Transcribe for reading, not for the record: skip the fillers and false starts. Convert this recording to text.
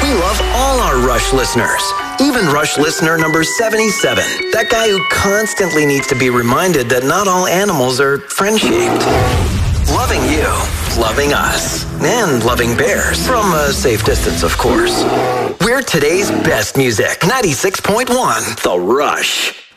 We love all our Rush listeners, even Rush listener number 77, that guy who constantly needs to be reminded that not all animals are friend-shaped. Loving you, loving us, and loving bears, from a safe distance, of course. We're today's best music, 96.1 The Rush.